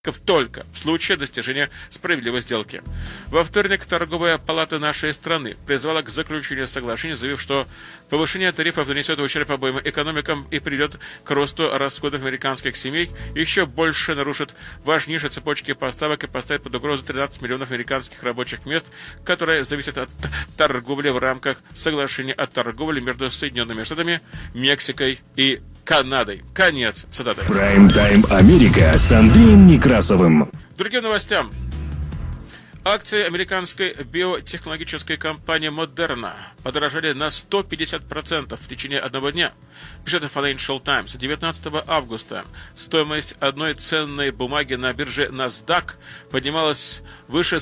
только в случае достижения справедливой сделки. Во вторник Торговая палата нашей страны призвала к заключению соглашения, заявив, что повышение тарифов нанесет ущерб обоим экономикам и приведет к росту расходов американских семей, еще больше нарушит важнейшие цепочки поставок и поставит под угрозу 13 миллионов американских рабочих мест, которые зависят от торговли в рамках соглашения о торговле между Соединенными Штатами, Мексикой и Канадой. Конец цитаты. Прайм-тайм Америка с Андреем Некрасовым. Другим новостям. Акции американской биотехнологической компании Moderna подорожали на 150% в течение одного дня. Пишет Financial Times. 19 августа стоимость одной ценной бумаги на бирже NASDAQ поднималась выше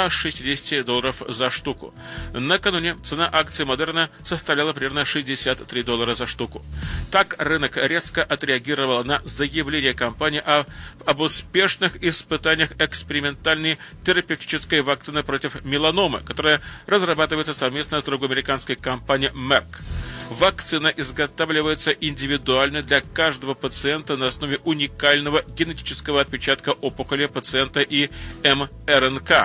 $160 за штуку. Накануне цена акций Moderna составляла примерно $63 за штуку. Так рынок резко отреагировал на заявление компании об успешных испытаниях экспериментальной терапевтической вакцины против меланомы, которая разрабатывается совместно с другой американской компанией Merck. Вакцина изготавливается индивидуально для каждого пациента на основе уникального генетического отпечатка опухоли пациента и МРНК.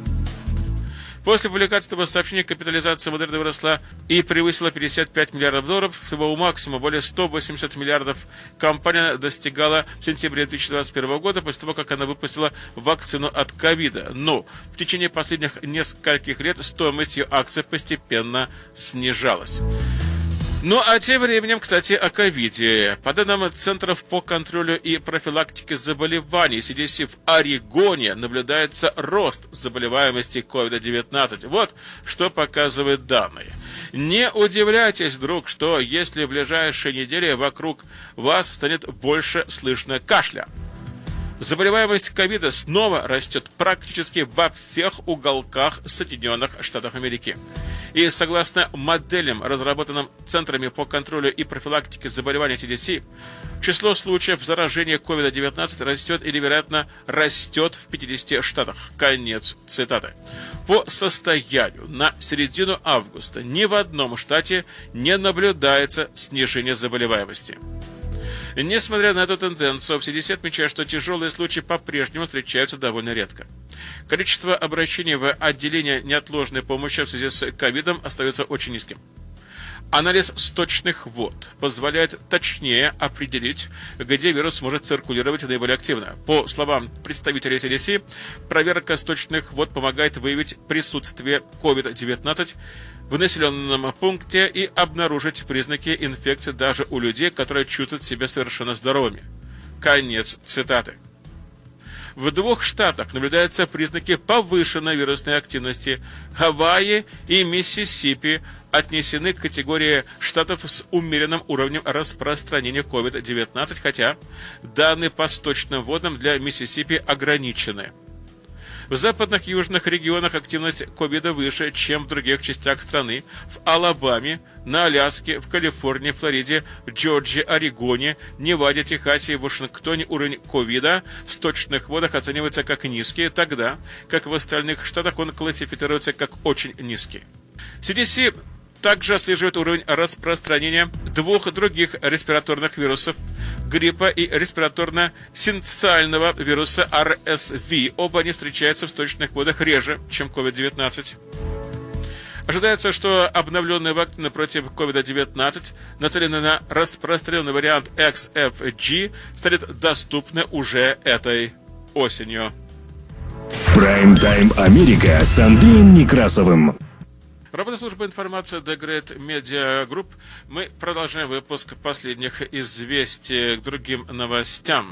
После публикации этого сообщения капитализация Moderna выросла и превысила $55 миллиардов, своего максимума более 180 миллиардов. Компания достигала в сентябре 2021 года, после того, как она выпустила вакцину от ковида. Но в течение последних нескольких лет стоимость ее акций постепенно снижалась. Ну, а тем временем, кстати, о ковиде. По данным Центров по контролю и профилактике заболеваний CDC, в Орегоне наблюдается рост заболеваемости COVID-19. Вот что показывают данные. Не удивляйтесь, вдруг, что если в ближайшие недели вокруг вас станет больше слышно кашля. Заболеваемость ковида снова растет практически во всех уголках Соединенных Штатов Америки. И согласно моделям, разработанным Центрами по контролю и профилактике заболеваний CDC, число случаев заражения COVID-19 растет или, вероятно, растет в 50 штатах. Конец цитаты. По состоянию на середину августа ни в одном штате не наблюдается снижение заболеваемости. Несмотря на эту тенденцию, в CDC отмечают, что тяжелые случаи по-прежнему встречаются довольно редко. Количество обращений в отделение неотложной помощи в связи с ковидом остается очень низким. Анализ сточных вод позволяет точнее определить, где вирус может циркулировать наиболее активно. По словам представителей CDC, проверка сточных вод помогает выявить присутствие COVID-19 в населенном пункте и обнаружить признаки инфекции даже у людей, которые чувствуют себя совершенно здоровыми. Конец цитаты. В 2 штатах наблюдаются признаки повышенной вирусной активности. Гавайи и Миссисипи отнесены к категории штатов с умеренным уровнем распространения COVID-19, хотя данные по сточным водам для Миссисипи ограничены. В западных и южных регионах активность ковида выше, чем в других частях страны. В Алабаме, на Аляске, в Калифорнии, Флориде, Джорджии, Орегоне, Неваде, Техасе и Вашингтоне уровень ковида в сточных водах оценивается как низкий, тогда как в остальных штатах он классифицируется как очень низкий. CDC также отслеживает уровень распространения 2 других респираторных вирусов – гриппа и респираторно-синциального вируса RSV. Оба они встречаются в сточных водах реже, чем COVID-19. Ожидается, что обновленные вакцины против COVID-19, нацеленные на распространенный вариант XFG, станут доступны уже этой осенью. Прайм-тайм Америка с Андреем Некрасовым. Работа службы информации The Great Media Group. Мы продолжаем выпуск последних известий к другим новостям.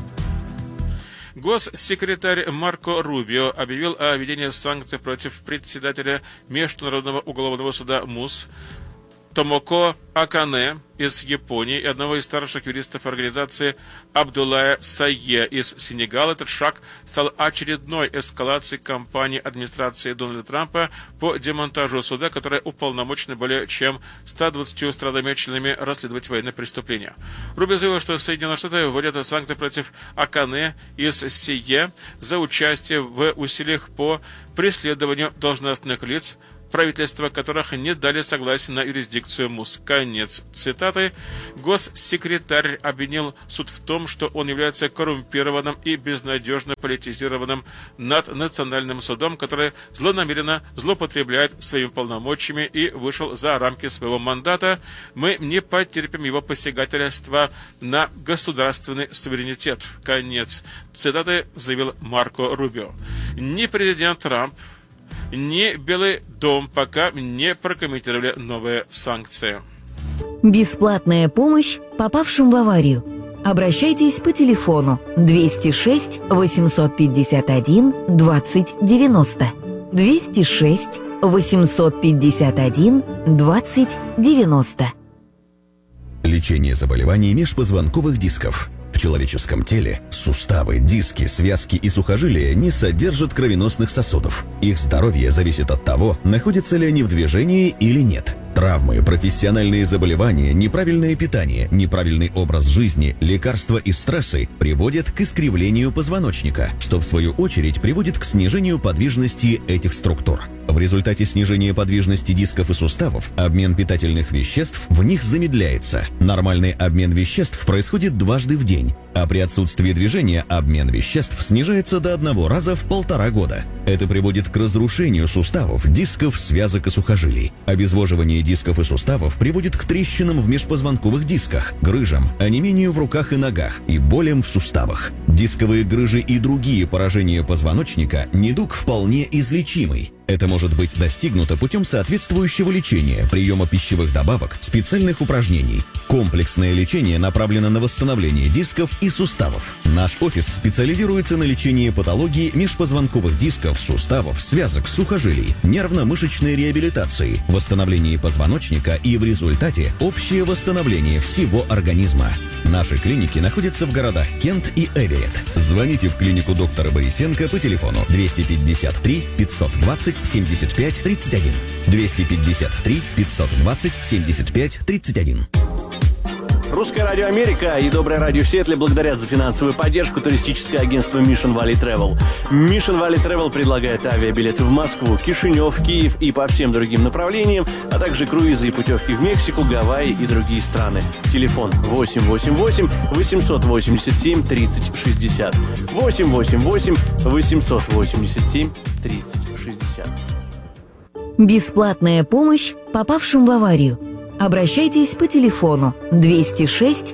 Госсекретарь Марко Рубио объявил о введении санкций против председателя Международного уголовного суда МУС Томоко Акане из Японии и одного из старших юристов организации Абдуллая Сайе из Сенегала. Этот шаг стал очередной эскалацией кампании администрации Дональда Трампа по демонтажу суда, которая уполномочена более чем 120 странами-членами расследовать военные преступления. Рубио заявил, что Соединенные Штаты вводят санкции против Акане из Сие за участие в усилиях по преследованию должностных лиц, правительства которых не дали согласия на юрисдикцию МУС. Конец цитаты. Госсекретарь обвинил суд в том, что он является коррумпированным и безнадежно политизированным наднациональным судом, который злонамеренно злоупотребляет своими полномочиями и вышел за рамки своего мандата. Мы не потерпим его посягательства на государственный суверенитет. Конец цитаты, заявил Марко Рубио. Ни президент Трамп, ни Белый дом пока не прокомментировали новые санкции. Бесплатная помощь попавшим в аварию. Обращайтесь по телефону 206 851 20 90. 206 851 20 90. Лечение заболеваний межпозвонковых дисков. В человеческом теле суставы, диски, связки и сухожилия не содержат кровеносных сосудов. Их здоровье зависит от того, находятся ли они в движении или нет. Травмы, профессиональные заболевания, неправильное питание, неправильный образ жизни, лекарства и стрессы приводят к искривлению позвоночника, что в свою очередь приводит к снижению подвижности этих структур. В результате снижения подвижности дисков и суставов обмен питательных веществ в них замедляется. Нормальный обмен веществ происходит дважды в день, а при отсутствии движения обмен веществ снижается до 1 раза в 1,5 года. Это приводит к разрушению суставов, дисков, связок и сухожилий. Обезвоживание дисков и суставов приводит к трещинам в межпозвонковых дисках, грыжам, онемению в руках и ногах и болям в суставах. Дисковые грыжи и другие поражения позвоночника – недуг вполне излечимый. Это может быть достигнуто путем соответствующего лечения, приема пищевых добавок, специальных упражнений. Комплексное лечение направлено на восстановление дисков и суставов. Наш офис специализируется на лечении патологии межпозвонковых дисков, суставов, связок, сухожилий, нервно-мышечной реабилитации, восстановлении позвоночника и в результате общее восстановление всего организма. Наши клиники находятся в городах Кент и Эверетт. Звоните в клинику доктора Борисенко по телефону 253 520 75 31. 253 520 75 31. Русское радио Америка и Доброе радио Сиэтле благодарят за финансовую поддержку туристическое агентство Mission Valley Travel. Mission Valley Travel предлагает авиабилеты в Москву, Кишинев, Киев и по всем другим направлениям, а также круизы и путевки в Мексику, Гавайи и другие страны. Телефон 888 887 30 60. 888 887 30 60. Бесплатная помощь попавшим в аварию. Обращайтесь по телефону 206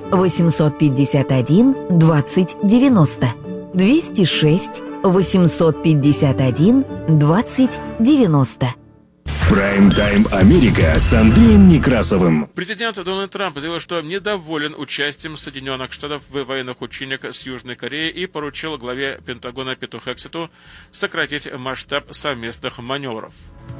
851 20 90. 206 851 20 90. Прайм-тайм Америка с Андреем Некрасовым. Президент Дональд Трамп заявил, что недоволен участием Соединенных Штатов в военных учениях с Южной Кореей и поручил главе Пентагона Питу Хексету сократить масштаб совместных маневров.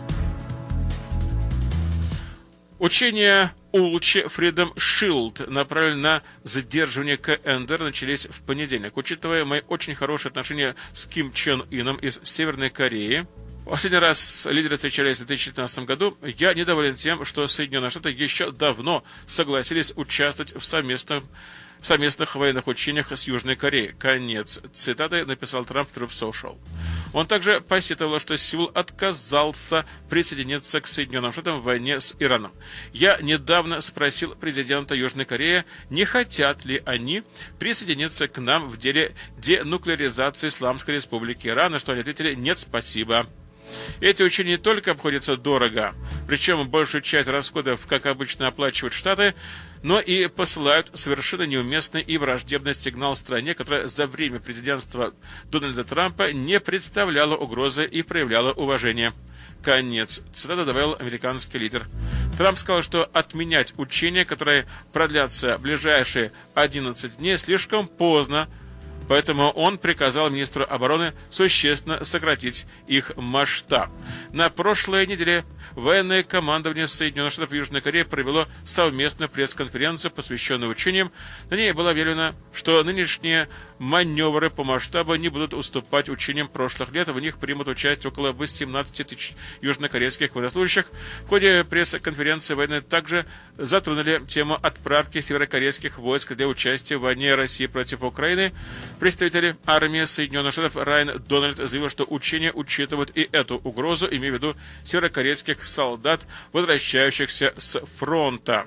Учения Улчи Freedom Shield, направленные на задерживание КНДР, начались в понедельник. Учитывая мои очень хорошие отношения с Ким Чен Ыном из Северной Кореи, последний раз лидеры встречались в 2015 году, я недоволен тем, что Соединенные Штаты еще давно согласились участвовать в совместных военных учениях с Южной Кореей. Конец цитаты, написал Трамп в Truth Social. Он также посетовал, что Сеул отказался присоединиться к Соединенным Штатам в войне с Ираном. Я недавно спросил президента Южной Кореи, не хотят ли они присоединиться к нам в деле денуклеаризации Исламской Республики Иран, на что они ответили «нет, спасибо». Эти учения не только обходятся дорого, причем большую часть расходов, как обычно, оплачивают Штаты, но и посылают совершенно неуместный и враждебный сигнал стране, которая за время президентства Дональда Трампа не представляла угрозы и проявляла уважение. Конец цитаты, добавил американский лидер. Трамп сказал, что отменять учения, которые продлятся ближайшие 11 дней, слишком поздно, поэтому он приказал министру обороны существенно сократить их масштаб. На прошлой неделе военное командование Соединенных Штатов и Южной Кореи провело совместную пресс-конференцию, посвященную учениям. На ней было объявлено, что нынешние маневры по масштабу не будут уступать учениям прошлых лет. В них примут участие около 18 тысяч южнокорейских военнослужащих. В ходе пресс-конференции военные также затронули тему отправки северокорейских войск для участия в войне России против Украины. Представитель армии Соединенных Штатов Райан Дональд заявил, что учения учитывают и эту угрозу, имея в виду северокорейских солдат, возвращающихся с фронта.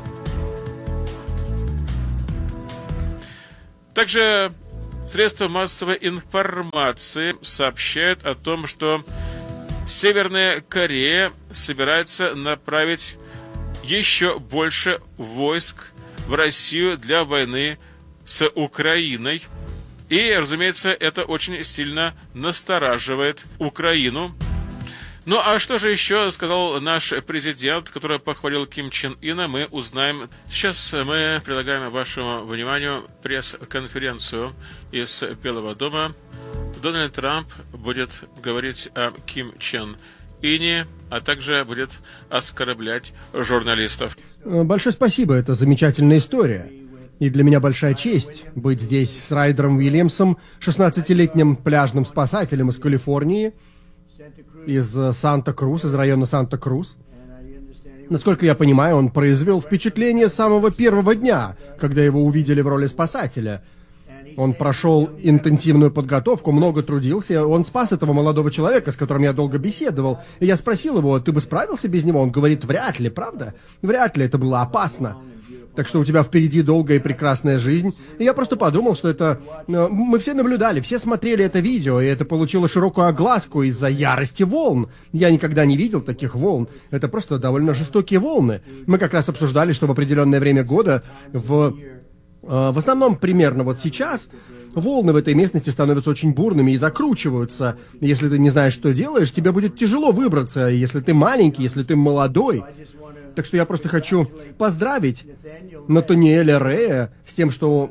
Также средства массовой информации сообщают о том, что Северная Корея собирается направить еще больше войск в Россию для войны с Украиной. И, разумеется, это очень сильно настораживает Украину. Ну, а что же еще сказал наш президент, который похвалил Ким Чен Ына, мы узнаем. Сейчас мы предлагаем вашему вниманию пресс-конференцию из Белого дома. Дональд Трамп будет говорить о Ким Чен Ине, а также будет оскорблять журналистов. Большое спасибо, это замечательная история. И для меня большая честь быть здесь с Райдером Уильямсом, 16-летним пляжным спасателем из Калифорнии, из Санта-Крус, из района Санта-Крус. Насколько я понимаю, он произвел впечатление с самого первого дня, когда его увидели в роли спасателя. Он прошел интенсивную подготовку, много трудился. Он спас этого молодого человека, с которым я долго беседовал. И я спросил его, ты бы справился без него? Он говорит, вряд ли, правда? Вряд ли, это было опасно. Так что у тебя впереди долгая и прекрасная жизнь. И я просто подумал, что это... Мы все наблюдали, все смотрели это видео, и это получило широкую огласку из-за ярости волн. Я никогда не видел таких волн. Это просто довольно жестокие волны. Мы как раз обсуждали, что в определенное время года в основном примерно вот сейчас волны в этой местности становятся очень бурными и закручиваются. Если ты не знаешь, что делаешь, тебе будет тяжело выбраться, если ты маленький, если ты молодой. Так что я просто хочу поздравить Натаниэля Рэя с тем, что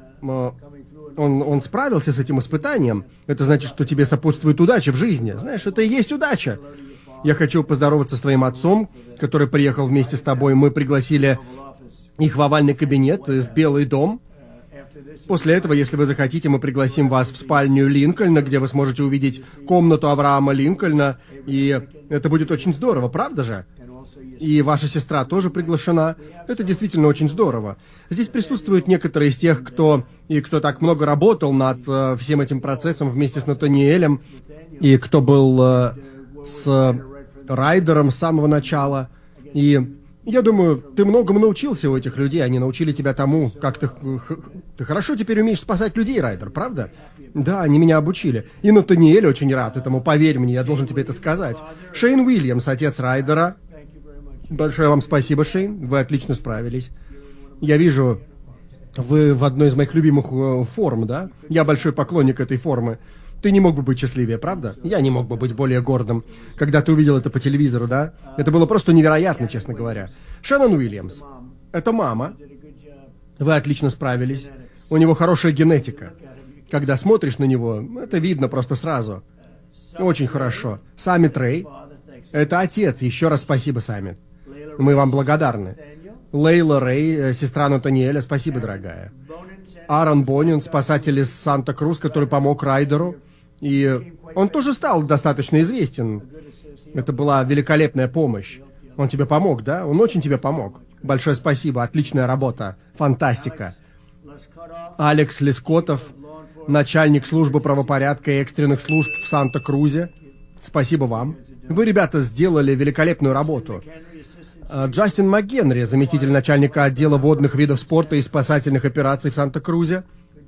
он справился с этим испытанием. Это значит, что тебе сопутствует удача в жизни. Знаешь, это и есть удача. Я хочу поздороваться с твоим отцом, который приехал вместе с тобой. Мы пригласили их в овальный кабинет, в Белый дом. После этого, если вы захотите, мы пригласим вас в спальню Линкольна, где вы сможете увидеть комнату Авраама Линкольна. И это будет очень здорово, правда же? И ваша сестра тоже приглашена. Это действительно очень здорово. Здесь присутствуют некоторые из тех, кто так много работал над всем этим процессом вместе с Натаниэлем, и кто был с Райдером с самого начала. И я думаю, ты многому научился у этих людей. Они научили тебя тому, как ты хорошо теперь умеешь спасать людей, Райдер, правда? Да, они меня обучили. И Натаниэль очень рад этому, поверь мне, я должен тебе это сказать. Шейн Уильямс, отец Райдера. Большое вам спасибо, Шейн. Вы отлично справились. Я вижу, вы в одной из моих любимых форм, да? Я большой поклонник этой формы. Ты не мог бы быть счастливее, правда? Я не мог бы быть более гордым, когда ты увидел это по телевизору, да? Это было просто невероятно, честно говоря. Шеннон Уильямс. Это мама. Вы отлично справились. У него хорошая генетика. Когда смотришь на него, это видно просто сразу. Очень хорошо. Саммит Рэй. Это отец. Еще раз спасибо, Саммит. Мы вам благодарны. Лейла Рэй, сестра Натаниэля, спасибо, дорогая. Аарон Бонин, спасатель из Санта-Крус, который помог Райдеру. И он тоже стал достаточно известен. Это была великолепная помощь. Он тебе помог, да? Он очень тебе помог. Большое спасибо, отличная работа. Фантастика. Алекс Лескотов, начальник службы правопорядка и экстренных служб в Санта-Крузе. Спасибо вам. Вы, ребята, сделали великолепную работу. Джастин МакГенри, заместитель начальника отдела водных видов спорта и спасательных операций в Санта-Крузе.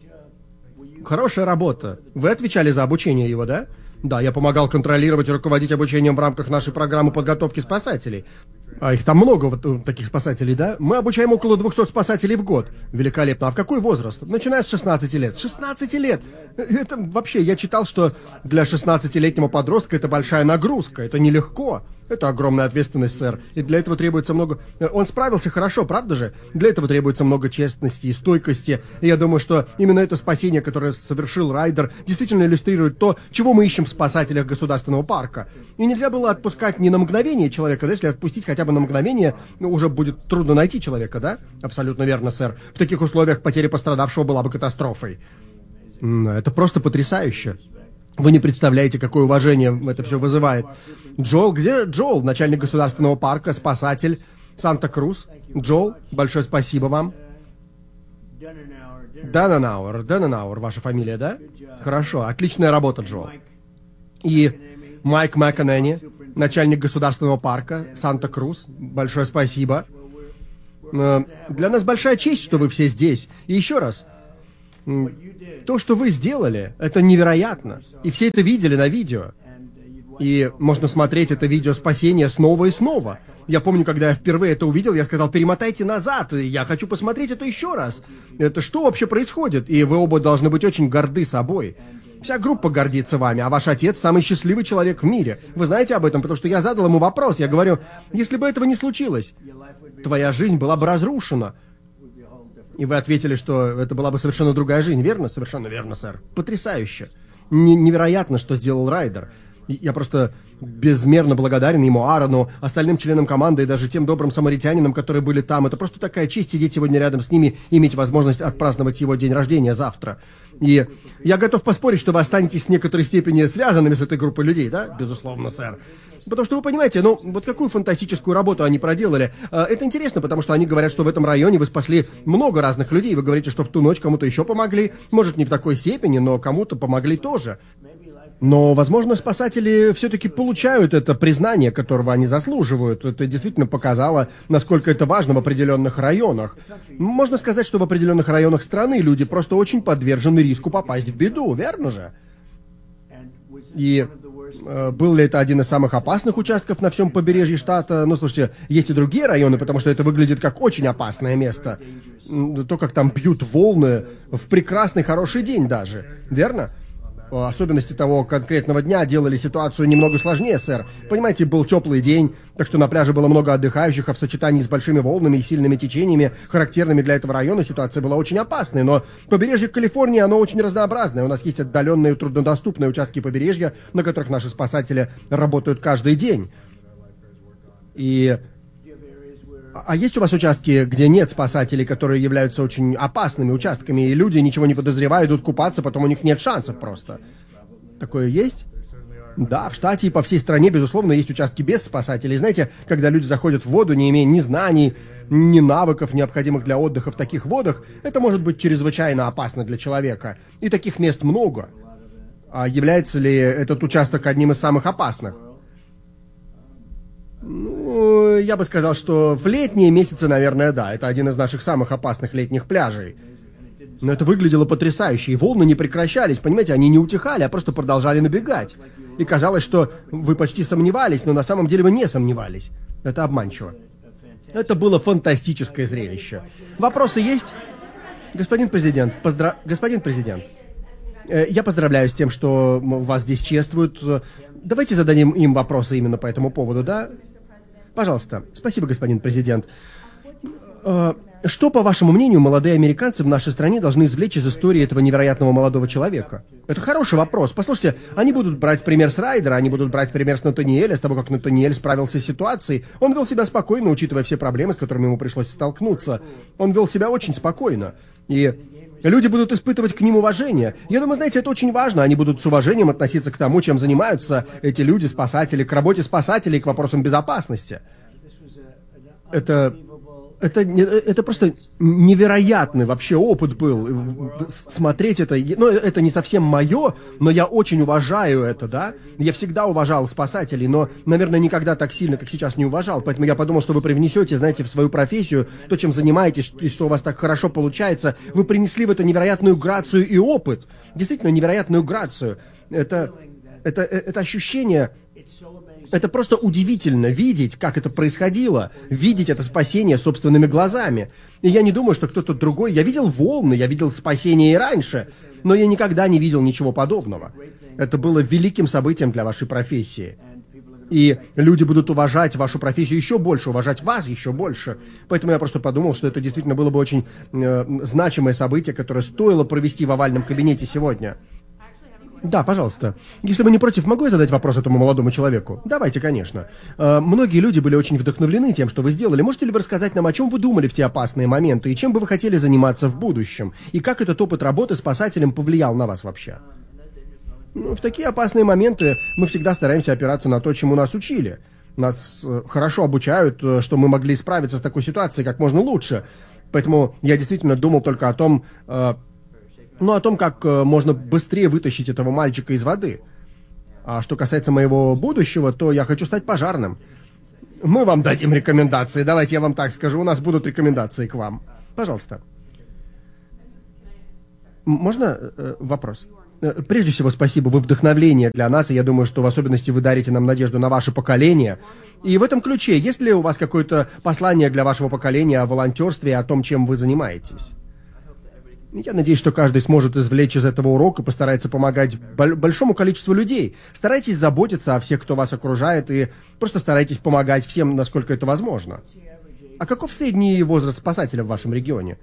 Хорошая работа. Вы отвечали за обучение его, да? Да, я помогал контролировать и руководить обучением в рамках нашей программы подготовки спасателей. А их там много, вот таких спасателей, да? Мы обучаем около 200 спасателей в год. Великолепно. А в какой возраст? Начиная с 16 лет. 16 лет! Это вообще, я читал, что для 16-летнего подростка это большая нагрузка. Это нелегко. Это огромная ответственность, сэр. И для этого требуется много... Он справился хорошо, правда же? Для этого требуется много честности и стойкости. И я думаю, что именно это спасение, которое совершил Райдер, действительно иллюстрирует то, чего мы ищем в спасателях государственного парка. И нельзя было отпускать ни на мгновение человека, да? Если отпустить хотя бы на мгновение, уже будет трудно найти человека, да? Абсолютно верно, сэр. В таких условиях потеря пострадавшего была бы катастрофой. Это просто потрясающе. Вы не представляете, какое уважение это все вызывает. Джоэл, где Джоэл, начальник государственного парка, спасатель Санта-Крус? Джоэл, большое спасибо вам. Даненауэр, ваша фамилия, да? Хорошо, отличная работа, Джоэл. И Майк МакКоннелли, начальник государственного парка Санта-Крус, большое спасибо. Для нас большая честь, что вы все здесь. И еще раз, то, что вы сделали, это невероятно. И все это видели на видео. И можно смотреть это видео спасения снова и снова. Я помню, когда я впервые это увидел, я сказал, перемотайте назад, я хочу посмотреть это еще раз. Это что вообще происходит? И вы оба должны быть очень горды собой. Вся группа гордится вами, а ваш отец самый счастливый человек в мире. Вы знаете об этом, потому что я задал ему вопрос. Я говорю, если бы этого не случилось, твоя жизнь была бы разрушена. И вы ответили, что это была бы совершенно другая жизнь, верно? Совершенно верно, сэр. Потрясающе. Невероятно, что сделал Райдер. Я просто безмерно благодарен ему, Аарону, остальным членам команды и даже тем добрым самаритянинам, которые были там. Это просто такая честь сидеть сегодня рядом с ними и иметь возможность отпраздновать его день рождения завтра. И я готов поспорить, что вы останетесь в некоторой степени связанными с этой группой людей, да? Безусловно, сэр. Потому что вы понимаете, ну, вот какую фантастическую работу они проделали. Это интересно, потому что они говорят, что в этом районе вы спасли много разных людей. Вы говорите, что в ту ночь кому-то еще помогли. Может, не в такой степени, но кому-то помогли тоже. Но, возможно, спасатели все-таки получают это признание, которого они заслуживают. Это действительно показало, насколько это важно в определенных районах. Можно сказать, что в определенных районах страны люди просто очень подвержены риску попасть в беду, верно же? И был ли это один из самых опасных участков на всем побережье штата? Ну, слушайте, есть и другие районы, потому что это выглядит как очень опасное место. То, как там бьют волны в прекрасный, хороший день даже, верно? Особенности того конкретного дня делали ситуацию немного сложнее, сэр. Понимаете, был теплый день, так что на пляже было много отдыхающих, а в сочетании с большими волнами и сильными течениями, характерными для этого района, ситуация была очень опасной. Но побережье Калифорнии, оно очень разнообразное. У нас есть отдаленные, труднодоступные участки побережья, на которых наши спасатели работают каждый день. А есть у вас участки, где нет спасателей, которые являются очень опасными участками, и люди, ничего не подозревая, идут купаться, потом у них нет шансов просто? Такое есть? Да, в штате и по всей стране, безусловно, есть участки без спасателей. Знаете, когда люди заходят в воду, не имея ни знаний, ни навыков, необходимых для отдыха в таких водах, это может быть чрезвычайно опасно для человека. И таких мест много. А является ли этот участок одним из самых опасных? Ну, я бы сказал, что в летние месяцы, наверное, да. Это один из наших самых опасных летних пляжей. Но это выглядело потрясающе, и волны не прекращались, понимаете, они не утихали, а просто продолжали набегать. И казалось, что вы почти сомневались, но на самом деле вы не сомневались. Это обманчиво. Это было фантастическое зрелище. Вопросы есть? Господин президент, господин президент, я поздравляю с тем, что вас здесь чествуют. Давайте зададим им вопросы именно по этому поводу, да? Пожалуйста. Спасибо, господин президент. Что, по вашему мнению, молодые американцы в нашей стране должны извлечь из истории этого невероятного молодого человека? Это хороший вопрос. Послушайте, они будут брать пример с Райдера, они будут брать пример с Натаниэля, с того, как Натаниэль справился с ситуацией. Он вел себя спокойно, учитывая все проблемы, с которыми ему пришлось столкнуться. Он вел себя очень спокойно. И люди будут испытывать к ним уважение. Я думаю, знаете, это очень важно. Они будут с уважением относиться к тому, чем занимаются эти люди, спасатели, к работе спасателей, к вопросам безопасности. Это просто невероятный вообще опыт был. Смотреть это, ну, это не совсем мое, но я очень уважаю это, да. Я всегда уважал спасателей, но, наверное, никогда так сильно, как сейчас, не уважал. Поэтому я подумал, что вы привнесете, знаете, в свою профессию то, чем занимаетесь, и что у вас так хорошо получается. Вы принесли в это невероятную грацию и опыт. Действительно, невероятную грацию. Это ощущение... Это просто удивительно видеть, как это происходило, видеть это спасение собственными глазами. И я не думаю, что кто-то другой... Я видел волны, я видел спасение и раньше, но я никогда не видел ничего подобного. Это было великим событием для вашей профессии. И люди будут уважать вашу профессию еще больше, уважать вас еще больше. Поэтому я просто подумал, что это действительно было бы очень значимое событие, которое стоило провести в овальном кабинете сегодня. Да, пожалуйста. Если вы не против, могу я задать вопрос этому молодому человеку? Давайте, конечно. Многие люди были очень вдохновлены тем, что вы сделали. Можете ли вы рассказать нам, о чем вы думали в те опасные моменты, и чем бы вы хотели заниматься в будущем? И как этот опыт работы спасателем повлиял на вас вообще? В такие опасные моменты мы всегда стараемся опираться на то, чему нас учили. Нас хорошо обучают, что мы могли справиться с такой ситуацией как можно лучше. Поэтому я действительно думал только о том, как можно быстрее вытащить этого мальчика из воды. А что касается моего будущего, то я хочу стать пожарным. Мы вам дадим рекомендации. Давайте я вам так скажу. У нас будут рекомендации к вам. Пожалуйста. Можно вопрос? Прежде всего, спасибо. Вы вдохновление для нас, и я думаю, что в особенности вы дарите нам надежду на ваше поколение. И в этом ключе, есть ли у вас какое-то послание для вашего поколения о волонтерстве и о том, чем вы занимаетесь? Я надеюсь, что каждый сможет извлечь из этого урок и постарается помогать большому количеству людей. Старайтесь заботиться о всех, кто вас окружает, и просто старайтесь помогать всем, насколько это возможно. А каков средний возраст спасателя в вашем регионе?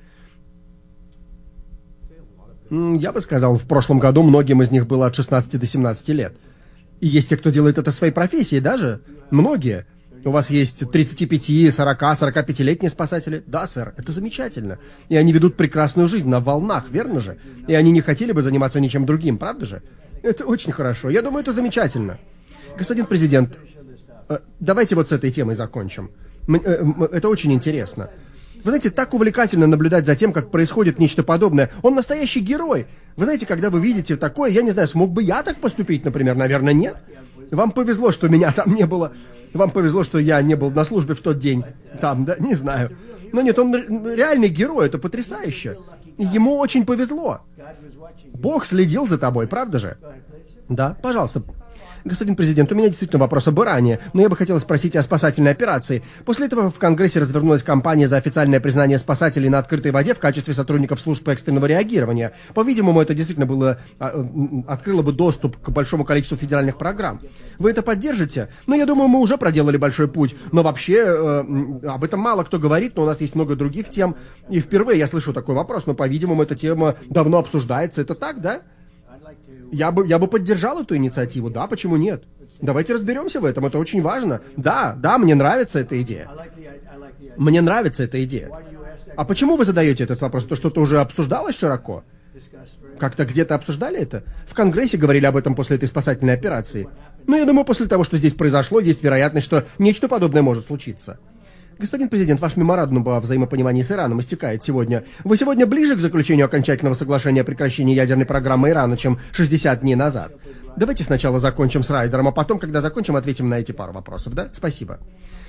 Я бы сказал, в прошлом году многим из них было от 16 до 17 лет. И есть те, кто делает это своей профессией даже. Многие. У вас есть 35, 40, 45-летние спасатели? Да, сэр, это замечательно. И они ведут прекрасную жизнь на волнах, верно же? И они не хотели бы заниматься ничем другим, правда же? Это очень хорошо. Я думаю, это замечательно. Господин президент, давайте вот с этой темой закончим. Это очень интересно. Вы знаете, так увлекательно наблюдать за тем, как происходит нечто подобное. Он настоящий герой. Вы знаете, когда вы видите такое, я не знаю, смог бы я так поступить, например? Наверное, нет. Вам повезло, что меня там не было. Вам повезло, что я не был на службе в тот день. Там, да, не знаю. Но нет, он реальный герой, это потрясающе. И ему очень повезло. Бог следил за тобой, правда же? Да, пожалуйста. Господин президент, у меня действительно вопрос об Иране, но я бы хотел спросить о спасательной операции. После этого в Конгрессе развернулась кампания за официальное признание спасателей на открытой воде в качестве сотрудников служб экстренного реагирования. По-видимому, это действительно открыло бы доступ к большому количеству федеральных программ. Вы это поддержите? Ну, я думаю, мы уже проделали большой путь, но вообще об этом мало кто говорит, но у нас есть много других тем. И впервые я слышу такой вопрос, но, по-видимому, эта тема давно обсуждается. Это так, да? Я бы поддержал эту инициативу, да, почему нет? Давайте разберемся в этом, это очень важно. Да, мне нравится эта идея. Мне нравится эта идея. А почему вы задаете этот вопрос? То что-то уже обсуждалось широко? Как-то где-то обсуждали это? В Конгрессе говорили об этом после этой спасательной операции. Но я думаю, после того, что здесь произошло, есть вероятность, что нечто подобное может случиться. Господин президент, ваш меморандум о взаимопонимании с Ираном истекает сегодня. Вы сегодня ближе к заключению окончательного соглашения о прекращении ядерной программы Ирана, чем 60 дней назад. Давайте сначала закончим с Райдером, а потом, когда закончим, ответим на эти пару вопросов, да? Спасибо.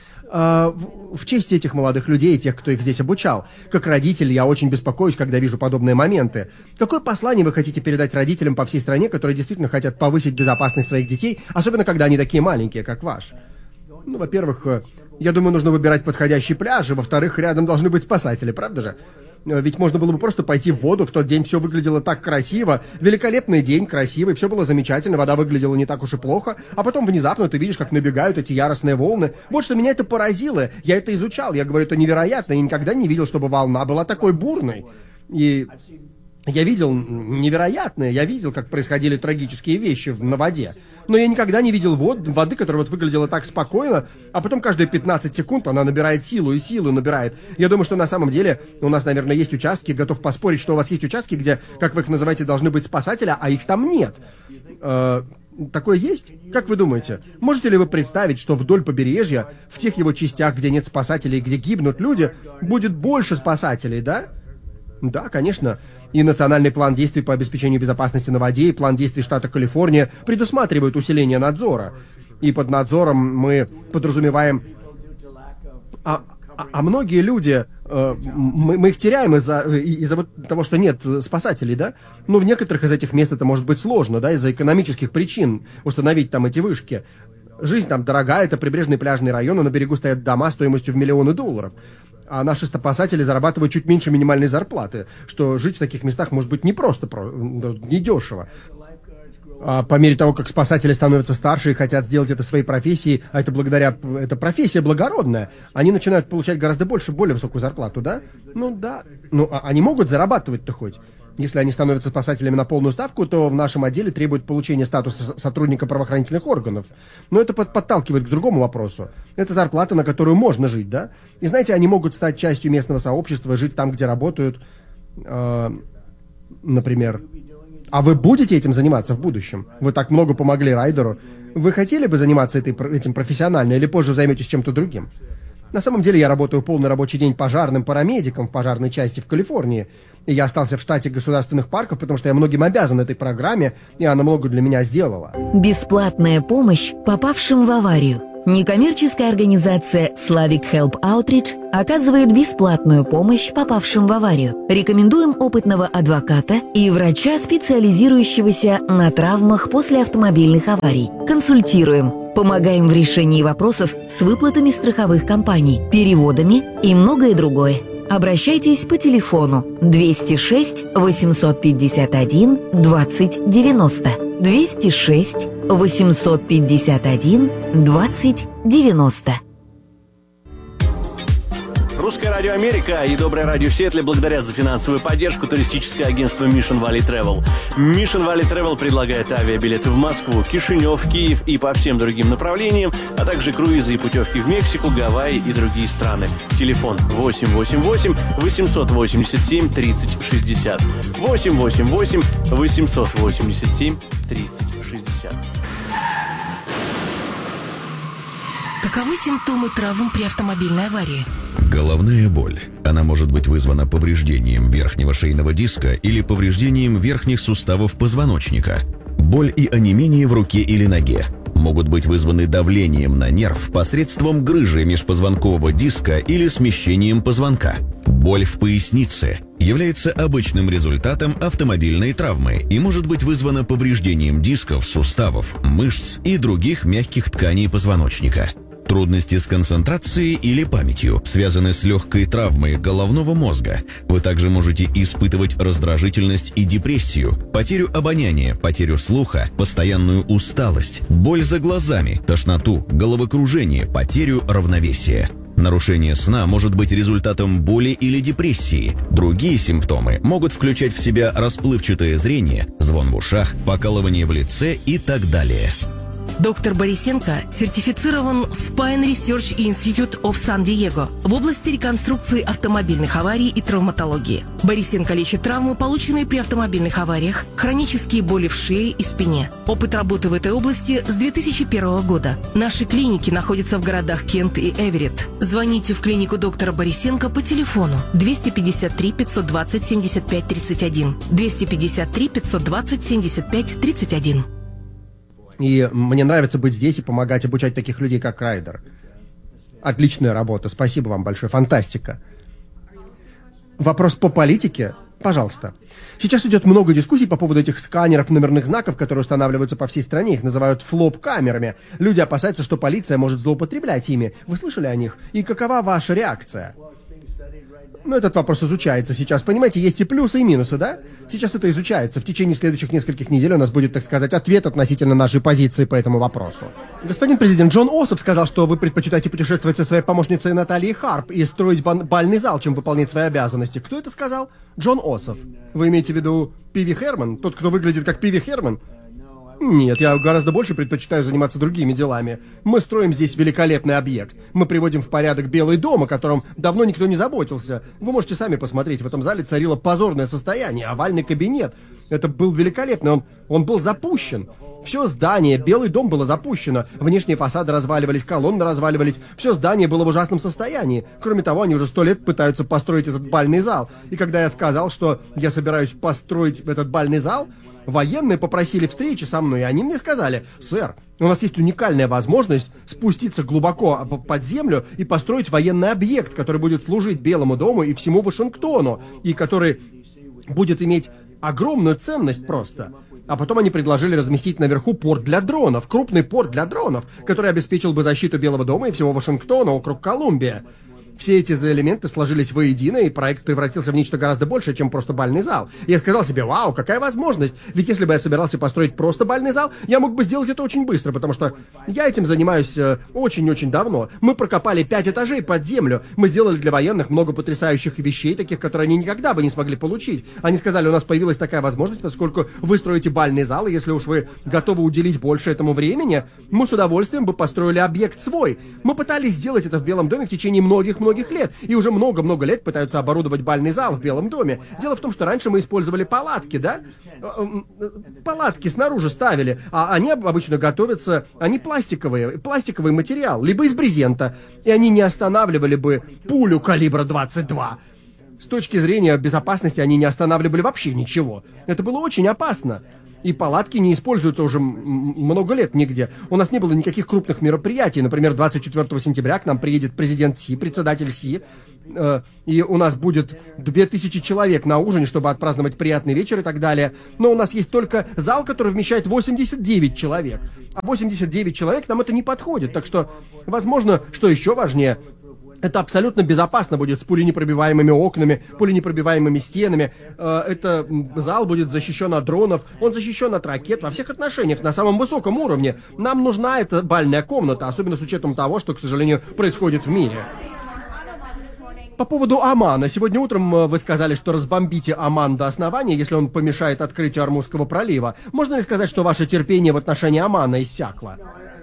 В честь этих молодых людей, тех, кто их здесь обучал, как родитель, я очень беспокоюсь, когда вижу подобные моменты. Какое послание вы хотите передать родителям по всей стране, которые действительно хотят повысить безопасность своих детей, особенно когда они такие маленькие, как ваш? Ну, во-первых, я думаю, нужно выбирать подходящий пляж, и, во-вторых, рядом должны быть спасатели, правда же? Ведь можно было бы просто пойти в воду, в тот день все выглядело так красиво, великолепный день, красивый, все было замечательно, вода выглядела не так уж и плохо, а потом внезапно ты видишь, как набегают эти яростные волны. Вот что меня это поразило, я это изучал, я говорю, это невероятно, я никогда не видел, чтобы волна была такой бурной. И я видел невероятное, я видел, как происходили трагические вещи на воде. Но я никогда не видел воды, которая вот выглядела так спокойно, а потом каждые 15 секунд она набирает силу и силу набирает. Я думаю, что на самом деле у нас, наверное, есть участки, готов поспорить, что у вас есть участки, где, как вы их называете, должны быть спасатели, а их там нет. Такое есть? Как вы думаете? Можете ли вы представить, что вдоль побережья, в тех его частях, где нет спасателей, где гибнут люди, будет больше спасателей, да? Да, конечно. И национальный план действий по обеспечению безопасности на воде, и план действий штата Калифорния предусматривают усиление надзора. И под надзором мы подразумеваем... А многие люди, мы их теряем из-за вот того, что нет спасателей, да? Но в некоторых из этих мест это может быть сложно, да, из-за экономических причин установить там эти вышки. Жизнь там дорогая, это прибрежный пляжный район, а на берегу стоят дома стоимостью в миллионы долларов. А наши спасатели зарабатывают чуть меньше минимальной зарплаты, что жить в таких местах может быть непросто, недешево. А по мере того, как спасатели становятся старше и хотят сделать это своей профессией, а это профессия благородная, они начинают получать гораздо больше, более высокую зарплату, да? Ну да. Ну, а они могут зарабатывать-то хоть? Если они становятся спасателями на полную ставку, то в нашем отделе требуют получения статуса сотрудника правоохранительных органов. Но это подталкивает к другому вопросу. Это зарплата, на которую можно жить, да? И знаете, они могут стать частью местного сообщества, жить там, где работают, например. А вы будете этим заниматься в будущем? Вы так много помогли Райдеру. Вы хотели бы заниматься этим профессионально или позже займетесь чем-то другим? На самом деле я работаю полный рабочий день пожарным парамедиком в пожарной части в Калифорнии. И я остался в штате государственных парков, потому что я многим обязан этой программе, и она много для меня сделала. Бесплатная помощь попавшим в аварию. Некоммерческая организация Slavic Help Outreach оказывает бесплатную помощь попавшим в аварию. Рекомендуем опытного адвоката и врача, специализирующегося на травмах после автомобильных аварий. Консультируем. Помогаем в решении вопросов с выплатами страховых компаний, переводами и многое другое. Обращайтесь по телефону 206 851 2090. 206 851 2090. Русское радио Америка и Доброе радио Сиэтле благодарят за финансовую поддержку туристическое агентство Mission Valley Travel. Mission Valley Travel предлагает авиабилеты в Москву, Кишинев, Киев и по всем другим направлениям, а также круизы и путевки в Мексику, Гавайи и другие страны. Телефон 888-887-3060. 888-887-3060. Каковы симптомы травм при автомобильной аварии? Головная боль. Она может быть вызвана повреждением верхнего шейного диска или повреждением верхних суставов позвоночника. Боль и онемение в руке или ноге могут быть вызваны давлением на нерв посредством грыжи межпозвонкового диска или смещением позвонка. Боль в пояснице является обычным результатом автомобильной травмы и может быть вызвана повреждением дисков, суставов, мышц и других мягких тканей позвоночника. Трудности с концентрацией или памятью связаны с легкой травмой головного мозга. Вы также можете испытывать раздражительность и депрессию, потерю обоняния, потерю слуха, постоянную усталость, боль за глазами, тошноту, головокружение, потерю равновесия. Нарушение сна может быть результатом боли или депрессии. Другие симптомы могут включать в себя расплывчатое зрение, звон в ушах, покалывание в лице и так далее. Доктор Борисенко сертифицирован Spine Research Institute of San-Diego в области реконструкции автомобильных аварий и травматологии. Борисенко лечит травмы, полученные при автомобильных авариях, хронические боли в шее и спине. Опыт работы в этой области с 2001 года. Наши клиники находятся в городах Кент и Эверетт. Звоните в клинику доктора Борисенко по телефону 253 520 75 31, 253 520 75 31. И мне нравится быть здесь и помогать обучать таких людей, как Райдер. Отличная работа. Спасибо вам большое. Фантастика. Вопрос по политике? Пожалуйста. Сейчас идет много дискуссий по поводу этих сканеров номерных знаков, которые устанавливаются по всей стране. Их называют флоп-камерами. Люди опасаются, что полиция может злоупотреблять ими. Вы слышали о них? И какова ваша реакция? Ну, этот вопрос изучается сейчас. Понимаете, есть и плюсы, и минусы, да? Сейчас это изучается. В течение следующих нескольких недель у нас будет, так сказать, ответ относительно нашей позиции по этому вопросу. Господин президент, Джон Ософ сказал, что вы предпочитаете путешествовать со своей помощницей Натальей Харп и строить бальный зал, чем выполнять свои обязанности. Кто это сказал? Джон Ософ. Вы имеете в виду Пиви Херман? Тот, кто выглядит как Пиви Херман? Нет, я гораздо больше предпочитаю заниматься другими делами. Мы строим здесь великолепный объект. Мы приводим в порядок Белый дом, о котором давно никто не заботился. Вы можете сами посмотреть, в этом зале царило позорное состояние, овальный кабинет. Это был великолепный, он был запущен. Все здание, Белый дом было запущено. Внешние фасады разваливались, колонны разваливались. Все здание было в ужасном состоянии. Кроме того, они уже 100 лет пытаются построить этот бальный зал. И когда я сказал, что я собираюсь построить этот бальный зал, военные попросили встречи со мной, и они мне сказали: «Сэр, у нас есть уникальная возможность спуститься глубоко под землю и построить военный объект, который будет служить Белому дому и всему Вашингтону, и который будет иметь огромную ценность просто». А потом они предложили разместить наверху порт для дронов, крупный порт для дронов, который обеспечил бы защиту Белого дома и всего Вашингтона, округ Колумбия. все эти элементы сложились воедино, и проект превратился в нечто гораздо большее, чем просто бальный зал. Я сказал себе, вау, какая возможность. Ведь если бы я собирался построить просто бальный зал, я мог бы сделать это очень быстро, потому что я этим занимаюсь очень-очень давно. Мы прокопали 5 этажей под землю. Мы сделали для военных много потрясающих вещей, таких, которые они никогда бы не смогли получить. Они сказали, у нас появилась такая возможность, поскольку вы строите бальный зал, и если уж вы готовы уделить больше этому времени, мы с удовольствием бы построили объект свой. Мы пытались сделать это в Белом доме в течение многих-многих лет, и уже много-много лет пытаются оборудовать бальный зал в Белом доме. Дело в том, что раньше мы использовали палатки, да? Палатки снаружи ставили, а они обычно готовятся, они пластиковый материал, либо из брезента, и они не останавливали бы пулю калибра 22. С точки зрения безопасности они не останавливали вообще ничего. Это было очень опасно. И палатки не используются уже много лет нигде. У нас не было никаких крупных мероприятий. Например, 24 сентября к нам приедет президент Си, председатель Си. И у нас будет 2000 человек на ужине, чтобы отпраздновать приятный вечер и так далее. Но у нас есть только зал, который вмещает 89 человек. А 89 человек нам это не подходит. Так что, возможно, что еще важнее, это абсолютно безопасно будет с пуленепробиваемыми окнами, пуленепробиваемыми стенами. Это зал будет защищен от дронов, он защищен от ракет во всех отношениях, на самом высоком уровне. Нам нужна эта бальная комната, особенно с учетом того, что, к сожалению, происходит в мире. По поводу Омана. Сегодня утром вы сказали, что разбомбите Оман до основания, если он помешает открытию Ормузского пролива. Можно ли сказать, что ваше терпение в отношении Омана иссякло?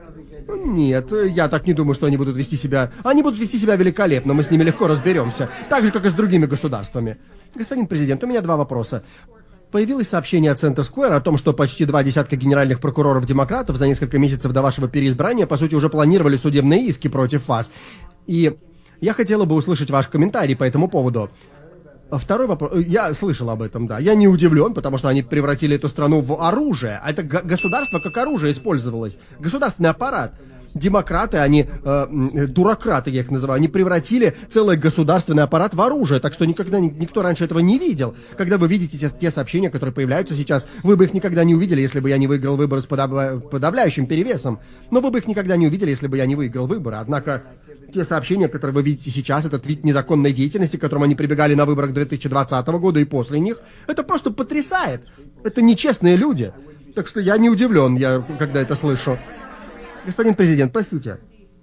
Нет, я так не думаю, что они будут вести себя... Они будут вести себя великолепно, мы с ними легко разберемся. Так же, как и с другими государствами. Господин президент, у меня 2 вопроса. Появилось сообщение от Center Square о том, что почти 20 генеральных прокуроров-демократов за несколько месяцев до вашего переизбрания, по сути, уже планировали судебные иски против вас. И я хотела бы услышать ваш комментарий по этому поводу. Второй вопрос. Я слышал об этом, да. Я не удивлен, потому что они превратили эту страну в оружие. А это государство как оружие использовалось. Государственный аппарат. Демократы, они, дурократы, я их называю, они превратили целый государственный аппарат в оружие. Так что никогда никто раньше этого не видел. Когда вы видите те сообщения, которые появляются сейчас, вы бы их никогда не увидели, если бы я не выиграл выборы с подавляющим перевесом. Но вы бы их никогда не увидели, если бы я не выиграл выборы. Однако те сообщения, которые вы видите сейчас, этот вид незаконной деятельности, к которому они прибегали на выборах 2020 года и после них, это просто потрясает. Это нечестные люди. Так что я не удивлен, когда это слышу. Господин президент, простите.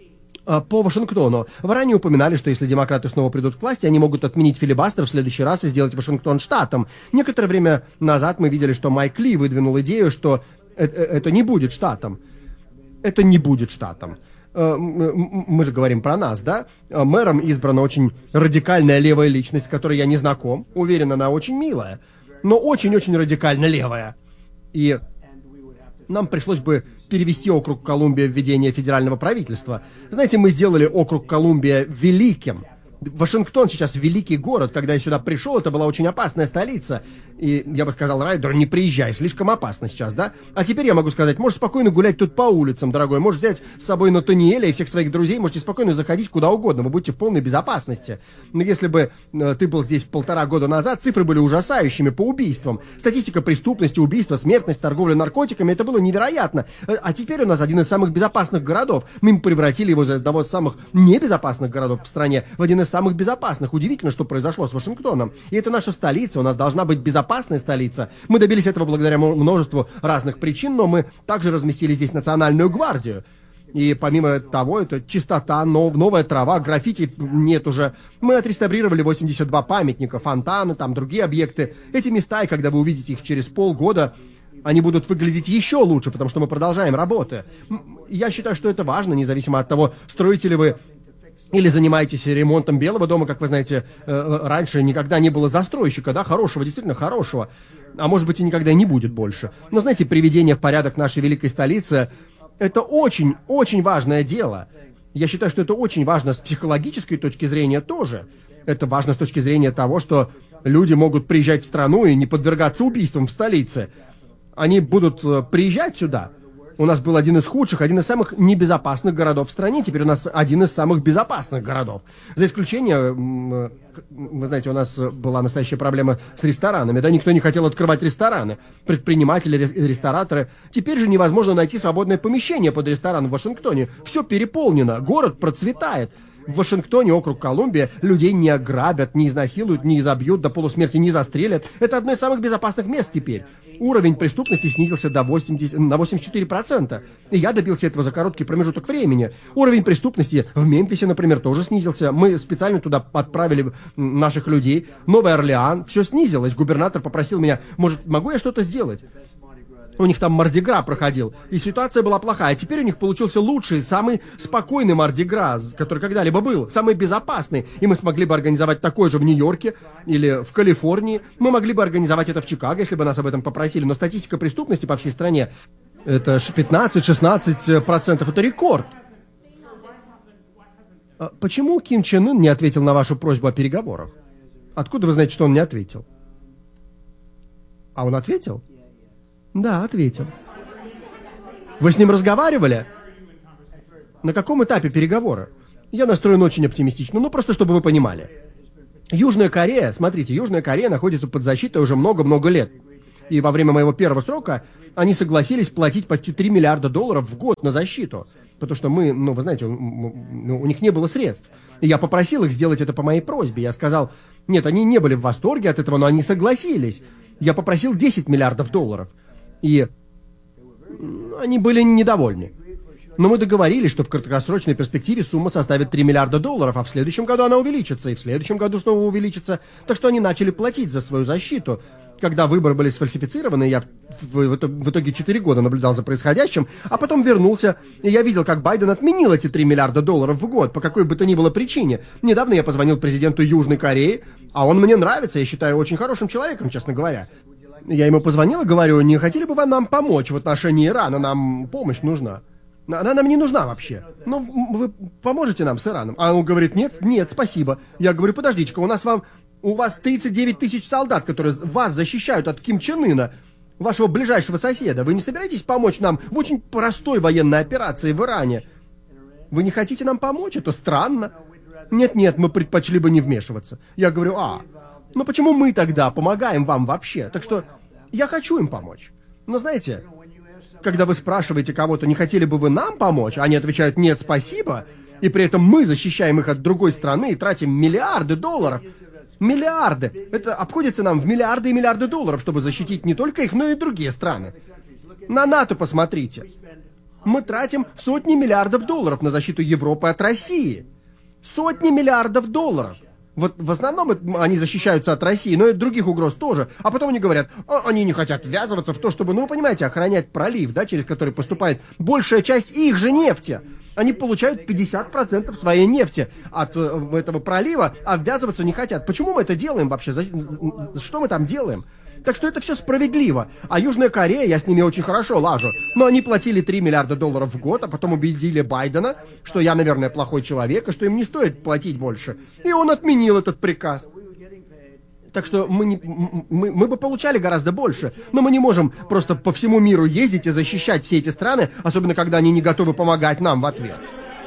По Вашингтону. Вы ранее упоминали, что если демократы снова придут к власти, они могут отменить филибастер в следующий раз и сделать Вашингтон штатом. Некоторое время назад мы видели, что Майк Ли выдвинул идею, что это не будет штатом. Это не будет штатом. Мы же говорим про нас, да? Мэром избрана очень радикальная левая личность, с которой я не знаком. Уверен, она очень милая, но очень-очень радикально левая. И нам пришлось бы перевести округ Колумбия в ведение федерального правительства. Знаете, мы сделали округ Колумбия великим. Вашингтон сейчас великий город. Когда я сюда пришел, это была очень опасная столица. И я бы сказал, Райдер, не приезжай, слишком опасно сейчас, да? А теперь я могу сказать, можешь спокойно гулять тут по улицам, дорогой. Можешь взять с собой Натаниэля и всех своих друзей, можете спокойно заходить куда угодно, вы будете в полной безопасности. Но если бы ты был здесь 1,5 года назад, цифры были ужасающими по убийствам. Статистика преступности, убийства, смертность, торговля наркотиками, это было невероятно. А теперь у нас один из самых безопасных городов. Мы превратили его из одного из самых небезопасных городов в стране в один из самых безопасных. Удивительно, что произошло с Вашингтоном. И это наша столица, у нас должна быть безопасная столица. Мы добились этого благодаря множеству разных причин, но мы также разместили здесь национальную гвардию. И помимо того, это чистота, новая трава, граффити нет уже. Мы отреставрировали 82 памятника, фонтаны, там другие объекты. Эти места, и когда вы увидите их через полгода, они будут выглядеть еще лучше, потому что мы продолжаем работы. Я считаю, что это важно, независимо от того, строите ли вы или занимаетесь ремонтом Белого дома. Как вы знаете, раньше никогда не было застройщика, да, хорошего, действительно хорошего. А может быть и никогда не будет больше. Но знаете, приведение в порядок нашей великой столицы — это очень-очень важное дело. Я считаю, что это очень важно с психологической точки зрения тоже. Это важно с точки зрения того, что люди могут приезжать в страну и не подвергаться убийствам в столице. Они будут приезжать сюда. У нас был один из худших, один из самых небезопасных городов в стране. Теперь у нас один из самых безопасных городов. За исключением, вы знаете, у нас была настоящая проблема с ресторанами. Да, никто не хотел открывать рестораны. Предприниматели, рестораторы. Теперь же невозможно найти свободное помещение под ресторан в Вашингтоне. Все переполнено. Город процветает. В Вашингтоне, округ Колумбия, людей не ограбят, не изнасилуют, не изобьют, до полусмерти не застрелят. Это одно из самых безопасных мест теперь. Уровень преступности снизился на 84%. И я добился этого за короткий промежуток времени. Уровень преступности в Мемфисе, например, тоже снизился. Мы специально туда отправили наших людей. Новый Орлеан, все снизилось. Губернатор попросил меня, может, могу я что-то сделать? У них там Мардигра проходил, и ситуация была плохая. А теперь у них получился лучший, самый спокойный Мардигра, который когда-либо был, самый безопасный. И мы смогли бы организовать такой же в Нью-Йорке или в Калифорнии. Мы могли бы организовать это в Чикаго, если бы нас об этом попросили. Но статистика преступности по всей стране — это 15-16%. Это рекорд. Почему Ким Чен Ын не ответил на вашу просьбу о переговорах? Откуда вы знаете, что он не ответил? А он ответил? Да, ответил. Вы с ним разговаривали? На каком этапе переговоры? Я настроен очень оптимистично, ну просто чтобы вы понимали. Южная Корея, смотрите, Южная Корея находится под защитой уже много-много лет. И во время моего первого срока они согласились платить почти $3 миллиарда в год на защиту. Потому что мы, вы знаете, у них не было средств. И я попросил их сделать это по моей просьбе. Я сказал, нет, они не были в восторге от этого, но они согласились. Я попросил $10 миллиардов. И они были недовольны. Но мы договорились, что в краткосрочной перспективе сумма составит $3 миллиарда, а в следующем году она увеличится, и в следующем году снова увеличится. Так что они начали платить за свою защиту. Когда выборы были сфальсифицированы, я в итоге 4 года наблюдал за происходящим, а потом вернулся, и я видел, как Байден отменил эти $3 миллиарда в год, по какой бы то ни было причине. Недавно я позвонил президенту Южной Кореи, а он мне нравится, я считаю, очень хорошим человеком, честно говоря. Я ему позвонил и говорю, не хотели бы вы нам помочь в отношении Ирана, нам помощь нужна. Она нам не нужна вообще. Ну, вы поможете нам с Ираном? А он говорит, нет, спасибо. Я говорю, подождите-ка, у вас 39 тысяч солдат, которые вас защищают от Ким Чен Ына, вашего ближайшего соседа. Вы не собираетесь помочь нам в очень простой военной операции в Иране? Вы не хотите нам помочь? Это странно. Нет, мы предпочли бы не вмешиваться. Я говорю, ну почему мы тогда помогаем вам вообще? Так что я хочу им помочь. Но знаете, когда вы спрашиваете кого-то, не хотели бы вы нам помочь, они отвечают, нет, спасибо, и при этом мы защищаем их от другой страны и тратим $миллиарды. Миллиарды! Это обходится нам в $миллиарды и $миллиарды, чтобы защитить не только их, но и другие страны. На НАТО посмотрите. Мы тратим сотни $миллиардов на защиту Европы от России. Сотни $миллиардов. Вот в основном они защищаются от России, но и от других угроз тоже. А потом они говорят, они не хотят ввязываться в то, чтобы, вы понимаете, охранять пролив, да, через который поступает большая часть их же нефти. Они получают 50% своей нефти от этого пролива, а ввязываться не хотят. Почему мы это делаем вообще? Что мы там делаем? Так что это все справедливо. А Южная Корея, я с ними очень хорошо лажу. Но они платили $3 миллиарда в год, а потом убедили Байдена, что я, наверное, плохой человек, и что им не стоит платить больше. И он отменил этот приказ. Так что мы бы получали гораздо больше. Но мы не можем просто по всему миру ездить и защищать все эти страны, особенно когда они не готовы помогать нам в ответ.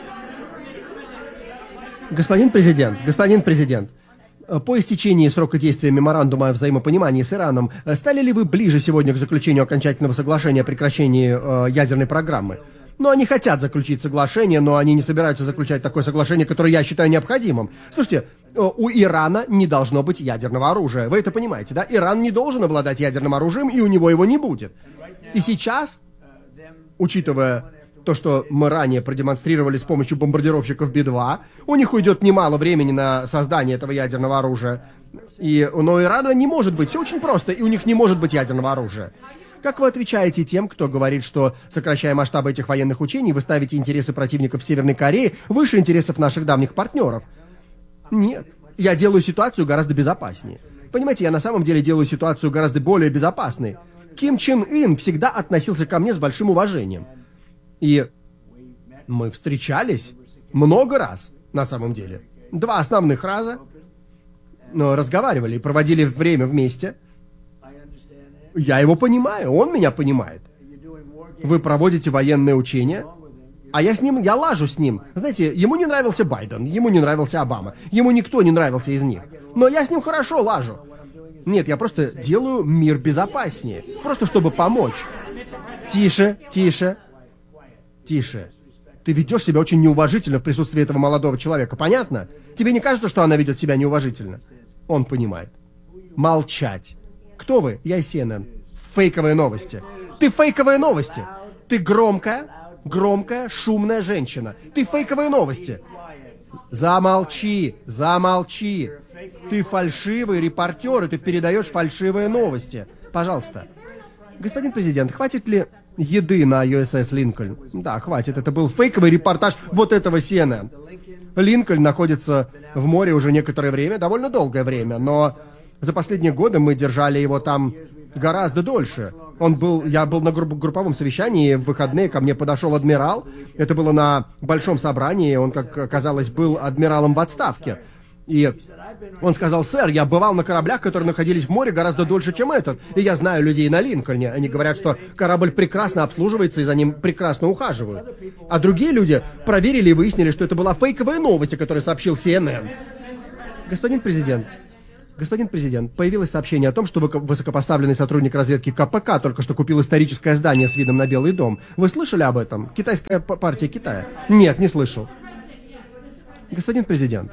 Господин президент, по истечении срока действия меморандума о взаимопонимании с Ираном, стали ли вы ближе сегодня к заключению окончательного соглашения о прекращении ядерной программы? Ну, они хотят заключить соглашение, но они не собираются заключать такое соглашение, которое я считаю необходимым. Слушайте, у Ирана не должно быть ядерного оружия. Вы это понимаете, да? Иран не должен обладать ядерным оружием, и у него его не будет. И сейчас, учитывая то, что мы ранее продемонстрировали с помощью бомбардировщиков Би-2, у них уйдет немало времени на создание этого ядерного оружия. Но у Ирана не может быть, все очень просто, и у них не может быть ядерного оружия. Как вы отвечаете тем, кто говорит, что, сокращая масштабы этих военных учений, вы ставите интересы противников Северной Кореи выше интересов наших давних партнеров? Нет. Я делаю ситуацию гораздо безопаснее. Понимаете, я на самом деле делаю ситуацию гораздо более безопасной. Ким Чен Ын всегда относился ко мне с большим уважением. И мы встречались много раз, на самом деле. 2 основных раза. Но разговаривали и проводили время вместе. Я его понимаю, он меня понимает. Вы проводите военные учения, а я лажу с ним. Знаете, ему не нравился Байден, ему не нравился Обама, ему никто не нравился из них. Но я с ним хорошо лажу. Нет, я просто делаю мир безопаснее. Просто чтобы помочь. Тише. Ты ведешь себя очень неуважительно в присутствии этого молодого человека, понятно? Тебе не кажется, что она ведет себя неуважительно? Он понимает. Молчать. Кто вы? Я из CNN. Фейковые новости. Ты фейковые новости. Ты громкая, шумная женщина. Ты фейковые новости. Замолчи, замолчи. Ты фальшивый репортер, и ты передаешь фальшивые новости. Пожалуйста. Господин президент, хватит ли еды на USS Линкольн? Да, хватит. Это был фейковый репортаж вот этого CNN. Линкольн находится в море уже некоторое время, довольно долгое время, но за последние годы мы держали его там гораздо дольше. Я был на групповом совещании, в выходные ко мне подошел адмирал. Это было на большом собрании, он, как оказалось, был адмиралом в отставке. И он сказал: сэр, я бывал на кораблях, которые находились в море гораздо дольше, чем этот. И я знаю людей на Линкольне. Они говорят, что корабль прекрасно обслуживается и за ним прекрасно ухаживают. А другие люди проверили и выяснили, что это была фейковая новость, о которой сообщил CNN. Господин президент, появилось сообщение о том, что высокопоставленный сотрудник разведки КПК только что купил историческое здание с видом на Белый дом. Вы слышали об этом? Китайская партия Китая. Нет, не слышал. Господин президент.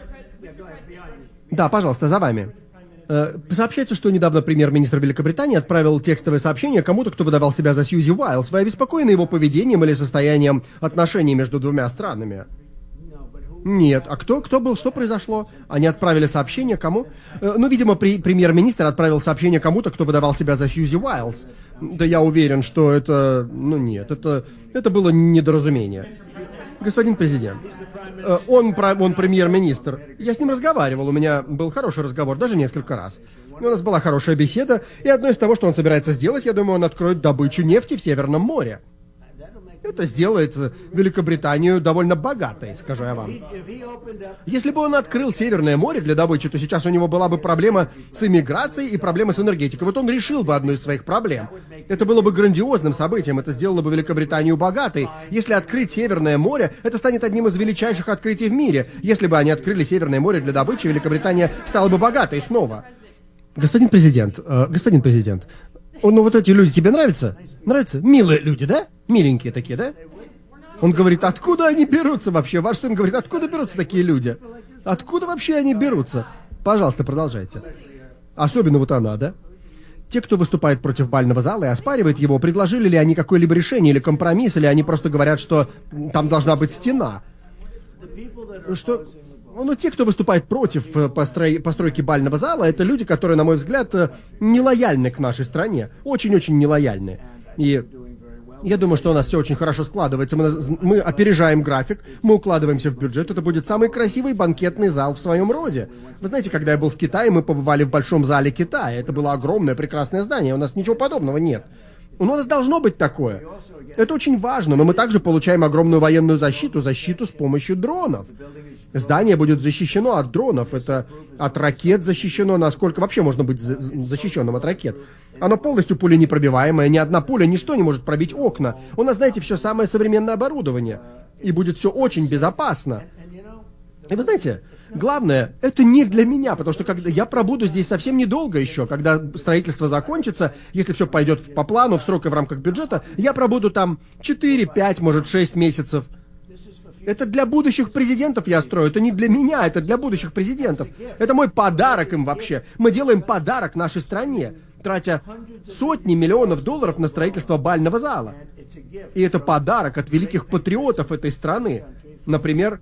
Да, пожалуйста, за вами. Сообщается, что недавно премьер-министр Великобритании отправил текстовое сообщение кому-то, кто выдавал себя за Сьюзи Уайлс. Вы обеспокоены его поведением или состоянием отношений между двумя странами? Нет. А кто был? Что произошло? Они отправили сообщение кому? Видимо, премьер-министр отправил сообщение кому-то, кто выдавал себя за Сьюзи Уайлс. Да я уверен, что это... нет, это было недоразумение. Господин президент, он премьер-министр. Я с ним разговаривал, у меня был хороший разговор, даже несколько раз. У нас была хорошая беседа, и одно из того, что он собирается сделать, я думаю, он откроет добычу нефти в Северном море. Это сделает Великобританию довольно богатой, скажу я вам. Если бы он открыл Северное море для добычи, то сейчас у него была бы проблема с иммиграцией и проблема с энергетикой. Вот он решил бы одну из своих проблем. Это было бы грандиозным событием, это сделало бы Великобританию богатой. Если открыть Северное море, это станет одним из величайших открытий в мире. Если бы они открыли Северное море для добычи, Великобритания стала бы богатой снова. Господин президент, вот эти люди тебе нравятся? Нравятся? Милые люди, да? Миленькие такие, да? Он говорит: откуда они берутся вообще? Ваш сын говорит: откуда берутся такие люди? Откуда вообще они берутся? Пожалуйста, продолжайте. Особенно вот она, да? Те, кто выступает против бального зала и оспаривает его, предложили ли они какое-либо решение или компромисс, или они просто говорят, что там должна быть стена? Что... те, кто выступает против постройки бального зала, это люди, которые, на мой взгляд, нелояльны к нашей стране. Очень-очень нелояльны. И я думаю, что у нас все очень хорошо складывается. Мы опережаем график, мы укладываемся в бюджет. Это будет самый красивый банкетный зал в своем роде. Вы знаете, когда я был в Китае, мы побывали в Большом зале Китая. Это было огромное, прекрасное здание. У нас ничего подобного нет. У нас должно быть такое. Это очень важно, но мы также получаем огромную военную защиту с помощью дронов. Здание будет защищено от дронов, это от ракет защищено, насколько вообще можно быть защищенным от ракет. Оно полностью пуленепробиваемое, ни одна пуля, ничто не может пробить окна. У нас, знаете, все самое современное оборудование. И будет все очень безопасно. И вы знаете, главное, это не для меня, потому что когда я пробуду здесь совсем недолго еще, когда строительство закончится, если все пойдет по плану, в срок и в рамках бюджета, я пробуду там 4, 5, может 6 месяцев. Это для будущих президентов я строю, это не для меня, это для будущих президентов. Это мой подарок им вообще. Мы делаем подарок нашей стране, тратя сотни миллионов долларов на строительство бального зала. И это подарок от великих патриотов этой страны. Например,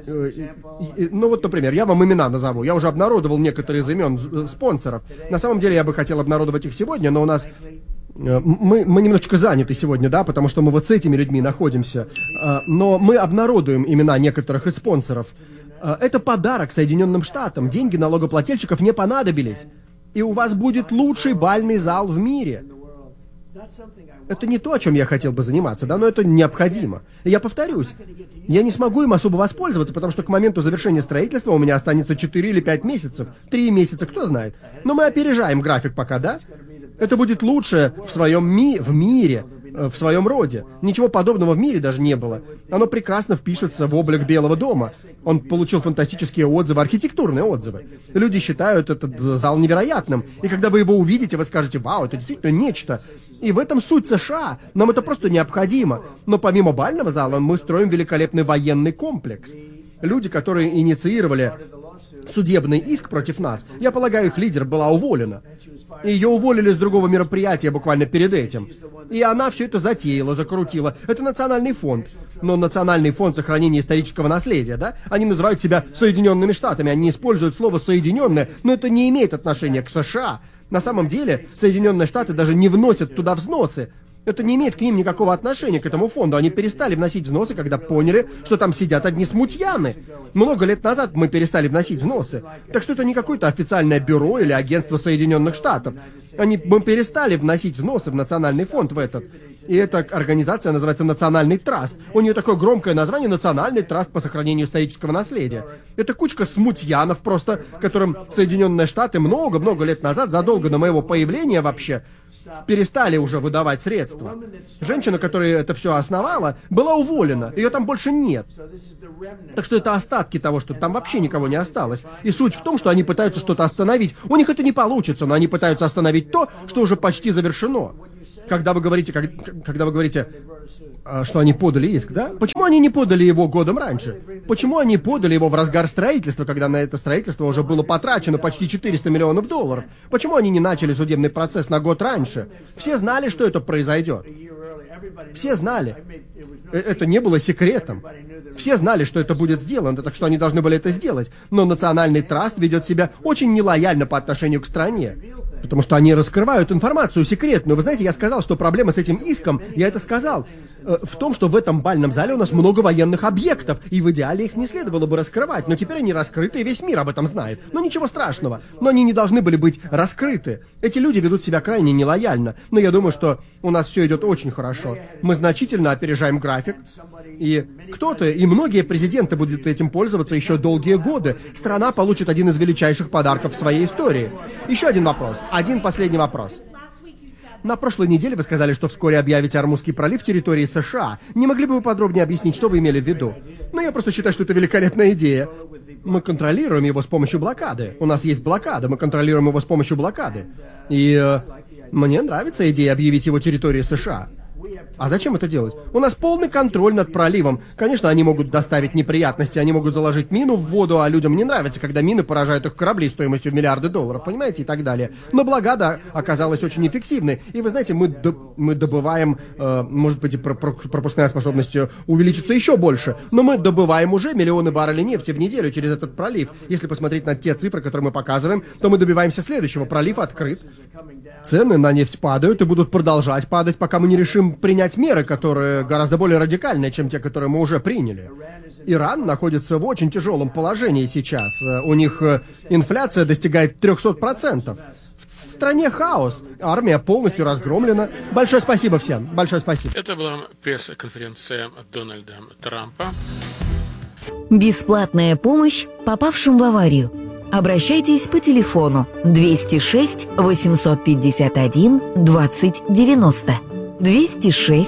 например, я вам имена назову. Я уже обнародовал некоторые из имен спонсоров. На самом деле я бы хотел обнародовать их сегодня, но у нас... Мы немножечко заняты сегодня, да, потому что мы вот с этими людьми находимся. Но мы обнародуем имена некоторых из спонсоров. Это подарок Соединенным Штатам. Деньги налогоплательщиков не понадобились. И у вас будет лучший бальный зал в мире. Это не то, о чем я хотел бы заниматься, да, но это необходимо. И я повторюсь, я не смогу им особо воспользоваться, потому что к моменту завершения строительства у меня останется 4 или 5 месяцев. 3 месяца, кто знает. Но мы опережаем график пока, да? Это будет лучшее в своем в мире. в своем роде. Ничего подобного в мире даже не было. Оно прекрасно впишется в облик Белого дома. Он получил фантастические отзывы, архитектурные отзывы. Люди считают этот зал невероятным. И когда вы его увидите, вы скажете: вау, это действительно нечто. И в этом суть США. Нам это просто необходимо. Но помимо бального зала мы строим великолепный военный комплекс. Люди, которые инициировали судебный иск против нас, я полагаю, их лидер была уволена. И ее уволили с другого мероприятия буквально перед этим. И она все это затеяла, закрутила. Это национальный фонд. Но Национальный фонд сохранения исторического наследия, да? Они называют себя Соединенными Штатами. Они используют слово «соединенное», но это не имеет отношения к США. На самом деле, Соединенные Штаты даже не вносят туда взносы. Это не имеет к ним никакого отношения, к этому фонду. Они перестали вносить взносы, когда поняли, что там сидят одни смутьяны. Много лет назад мы перестали вносить взносы. Так что это не какое-то официальное бюро или агентство Соединенных Штатов. Мы перестали вносить взносы в Национальный фонд в этот. И эта организация называется Национальный траст. У нее такое громкое название — Национальный траст по сохранению исторического наследия. Это кучка смутьянов просто, которым Соединенные Штаты много-много лет назад, задолго до моего появления вообще, перестали уже выдавать средства. Женщина, которая это все основала, была уволена. Ее там больше нет. Так что это остатки того, что там вообще никого не осталось. И суть в том, что они пытаются что-то остановить. У них это не получится, но они пытаются остановить то, что уже почти завершено. Когда вы говорите, что они подали иск, да? Почему они не подали его годом раньше? Почему они подали его в разгар строительства, когда на это строительство уже было потрачено почти $400 миллионов? Почему они не начали судебный процесс на год раньше? Все знали, что это произойдет. Все знали. Это не было секретом. Все знали, что это будет сделано, так что они должны были это сделать. Но Национальный траст ведет себя очень нелояльно по отношению к стране. Потому что они раскрывают информацию секретную. Вы знаете, я сказал, что проблема с этим иском, я это сказал, в том, что в этом бальном зале у нас много военных объектов, и в идеале их не следовало бы раскрывать. Но теперь они раскрыты, и весь мир об этом знает. Но ничего страшного. Но они не должны были быть раскрыты. Эти люди ведут себя крайне нелояльно. Но я думаю, что у нас все идет очень хорошо. Мы значительно опережаем график. И кто-то, и многие президенты будут этим пользоваться еще долгие годы. Страна получит один из величайших подарков в своей истории. Еще один вопрос. Один последний вопрос. На прошлой неделе вы сказали, что вскоре объявите Ормузский пролив территории США. Не могли бы вы подробнее объяснить, что вы имели в виду? Ну, я просто считаю, что это великолепная идея. Мы контролируем его с помощью блокады. У нас есть блокада, мы контролируем его с помощью блокады. И мне нравится идея объявить его территорией США. А зачем это делать? У нас полный контроль над проливом. Конечно, они могут доставить неприятности, они могут заложить мину в воду, а людям не нравится, когда мины поражают их корабли стоимостью в миллиарды долларов, понимаете, и так далее. Но блокада оказалась очень эффективной. И вы знаете, мы добываем, может быть, и пропускная способность увеличится еще больше, но мы добываем уже миллионы баррелей нефти в неделю через этот пролив. Если посмотреть на те цифры, которые мы показываем, то мы добиваемся следующего. Пролив открыт. Цены на нефть падают и будут продолжать падать, пока мы не решим принять меры, которые гораздо более радикальные, чем те, которые мы уже приняли. Иран находится в очень тяжелом положении сейчас. У них инфляция достигает 300%. В стране хаос. Армия полностью разгромлена. Большое спасибо всем. Большое спасибо. Это была пресс-конференция Дональда Трампа. Бесплатная помощь попавшим в аварию. Обращайтесь по телефону 206 851 2090. 206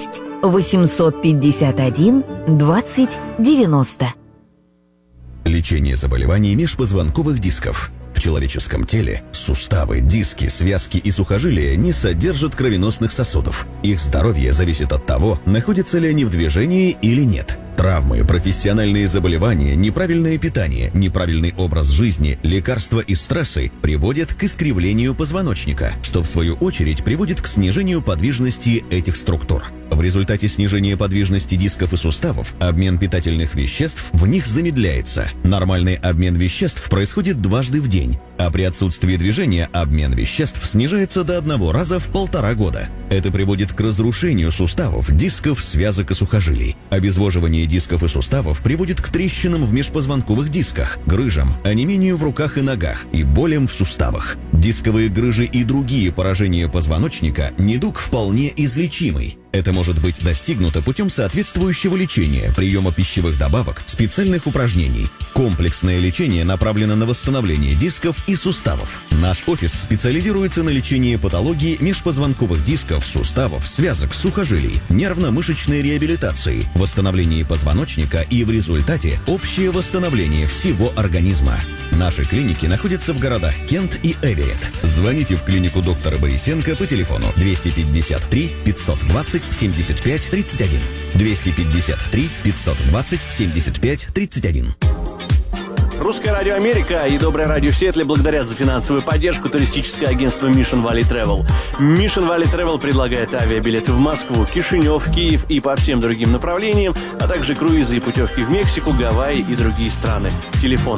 851 2090. Лечение заболеваний межпозвонковых дисков. В человеческом теле суставы, диски, связки и сухожилия не содержат кровеносных сосудов. Их здоровье зависит от того, находятся ли они в движении или нет. Травмы, профессиональные заболевания, неправильное питание, неправильный образ жизни, лекарства и стрессы приводят к искривлению позвоночника, что в свою очередь приводит к снижению подвижности этих структур. В результате снижения подвижности дисков и суставов обмен питательных веществ в них замедляется. Нормальный обмен веществ происходит дважды в день, а при отсутствии движения обмен веществ снижается до 1 раза в 1,5 года. Это приводит к разрушению суставов, дисков, связок и сухожилий. Обезвоживание дисков и суставов приводит к трещинам в межпозвонковых дисках, грыжам, онемению в руках и ногах и болям в суставах. Дисковые грыжи и другие поражения позвоночника – недуг вполне излечимый. Это может быть достигнуто путем соответствующего лечения, приема пищевых добавок, специальных упражнений. Комплексное лечение направлено на восстановление дисков и суставов. Наш офис специализируется на лечении патологии межпозвонковых дисков, суставов, связок, сухожилий, нервно-мышечной реабилитации, восстановлении позвоночника и в результате общее восстановление всего организма. Наши клиники находятся в городах Кент и Эверетт. Звоните в клинику доктора Борисенко по телефону 253 520 75 31. 253 520 75 31. Русское радио Америка и Доброе радио Сиэтле благодарят за финансовую поддержку туристическое агентство Mission Valley Travel. Mission Valley Travel предлагает авиабилеты в Москву, Кишинев, Киев и по всем другим направлениям, а также круизы и путевки в Мексику, Гавайи и другие страны. Телефон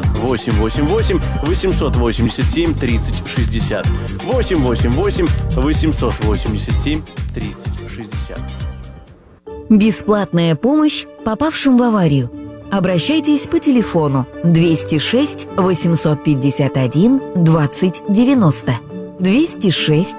888-887-3060. 888-887-3060. Бесплатная помощь попавшим в аварию. Обращайтесь по телефону 206 851 20 90. 206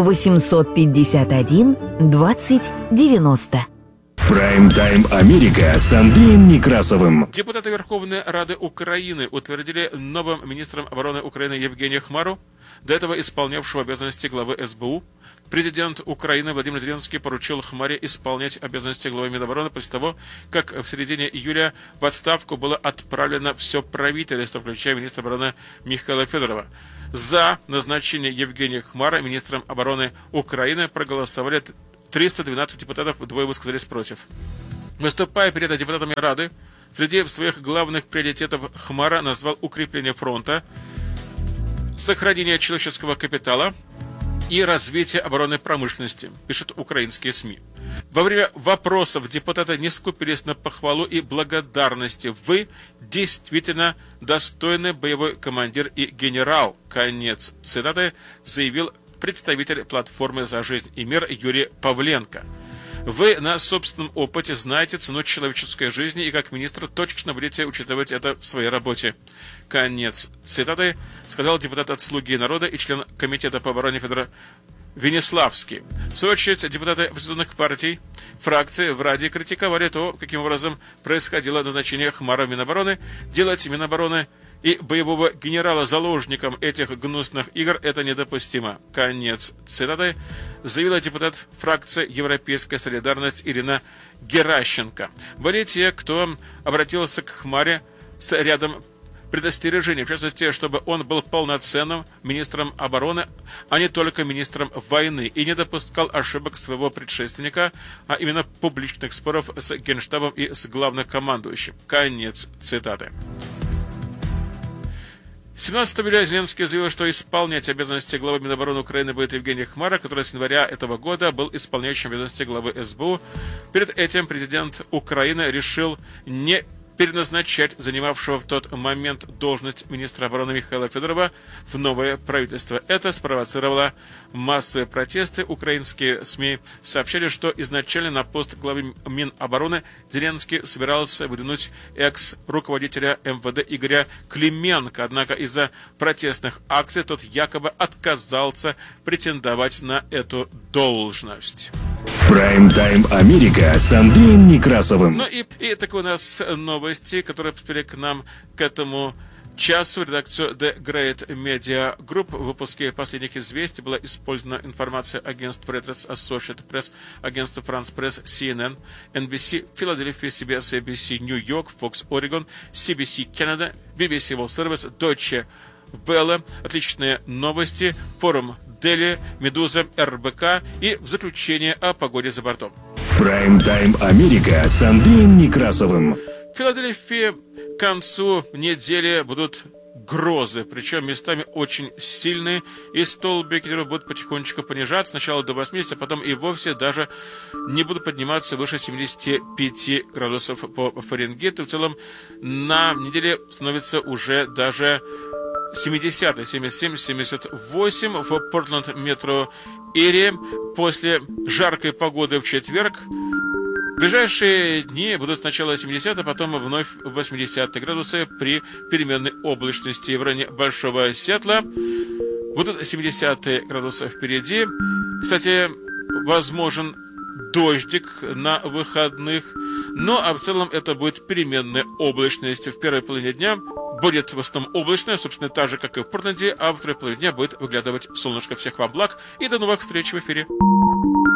851 20 90. Прайм-тайм Америка с Андреем Некрасовым. Депутаты Верховной Рады Украины утвердили новым министром обороны Украины Евгения Хмару, до этого исполнявшего обязанности главы СБУ. Президент Украины Владимир Зеленский поручил Хмаре исполнять обязанности главы Минобороны после того, как в середине июля в отставку было отправлено все правительство, включая министра обороны Михаила Федорова. За назначение Евгения Хмара министром обороны Украины проголосовали 312 депутатов, двое высказались против. Выступая перед депутатами Рады, среди своих главных приоритетов Хмара назвал укрепление фронта, сохранение человеческого капитала и развитие оборонной промышленности, пишут украинские СМИ. Во время вопросов депутаты не скупились на похвалу и благодарности. Вы действительно достойный боевой командир и генерал. Конец цитаты, заявил представитель платформы «За жизнь и мир» Юрий Павленко. Вы на собственном опыте знаете цену человеческой жизни и как министр точно будете учитывать это в своей работе. Конец цитаты, сказал депутат от «Слуги народа» и член комитета по обороне Федор Венеславский. В свою очередь, депутаты оппозиционных партий, фракции в Раде критиковали то, каким образом происходило назначение Хмара в Минобороны. Делать Минобороны и боевого генерала заложником этих гнусных игр – это недопустимо. Конец цитаты, заявила депутат фракции «Европейская солидарность» Ирина Геращенко. Были те, кто обратился к Хмаре с рядом предостережений, в частности, чтобы он был полноценным министром обороны, а не только министром войны, и не допускал ошибок своего предшественника, а именно публичных споров с Генштабом и с главнокомандующим. Конец цитаты. 17 июля Зеленский заявил, что исполнять обязанности главы Минобороны Украины будет Евгений Хмара, который с января этого года был исполняющим обязанности главы СБУ. Перед этим президент Украины решил не переназначать занимавшего в тот момент должность министра обороны Михаила Федорова в новое правительство. Это спровоцировало массовые протесты. Украинские СМИ сообщали, что изначально на пост главы Минобороны Зеленский собирался выдвинуть экс-руководителя МВД Игоря Клименко. Однако из-за протестных акций тот якобы отказался претендовать на эту должность. Прайм-тайм Америка с Андреем Некрасовым. Ну и так у нас новости, которые поступили к нам к этому часу. Редакцию The Great Media Group в выпуске последних известий была использована информация агентств Reuters, Associated Press, агентства France Press, CNN, NBC, Philadelphia, CBS, ABC, New York, Fox, Oregon, CBC Canada, BBC World Service, Deutsche Welle, отличные новости, форум Дели, Медуза, РБК и в заключение о погоде за бортом. Прайм-тайм Америка с Андреем Некрасовым. В Филадельфии к концу недели будут грозы, причем местами очень сильные, и столбики будут потихонечку понижаться, сначала до 80, а потом и вовсе даже не будут подниматься выше 75 градусов по Фаренгейту. В целом на неделе становится уже даже 70, 77, 78 в Портленд метро Эри после жаркой погоды в четверг. В ближайшие дни будут сначала 70, а потом вновь 80 градусы при переменной облачности. В районе Большого Сиэтла будут 70 градусов впереди. Кстати, возможен дождик на выходных. Ну, а в целом это будет переменная облачность. В первой половине дня будет в основном облачно, собственно, так же, как и в Портленде, а во второй половине дня будет выглядывать солнышко. Всех вам благ и до новых встреч в эфире.